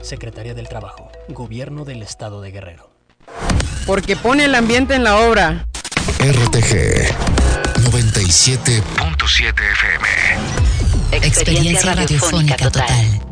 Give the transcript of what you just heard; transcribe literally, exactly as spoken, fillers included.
Secretaría del Trabajo, Gobierno del Estado de Guerrero. Porque pone el ambiente en la obra. R T G noventa y siete punto siete F M. Experiencia radiofónica total.